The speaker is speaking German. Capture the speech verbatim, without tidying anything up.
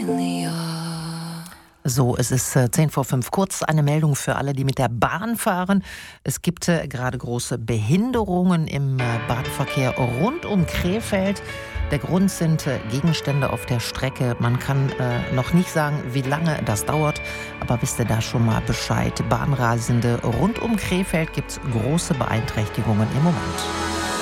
So, es ist äh, zehn vor fünf. Kurz eine Meldung für alle, die mit der Bahn fahren. Es gibt äh, gerade große Behinderungen im äh, Bahnverkehr rund um Krefeld. Der Grund sind äh, Gegenstände auf der Strecke. Man kann äh, noch nicht sagen, wie lange das dauert, aber wisst ihr da schon mal Bescheid. Bahnreisende rund um Krefeld gibt es große Beeinträchtigungen im Moment.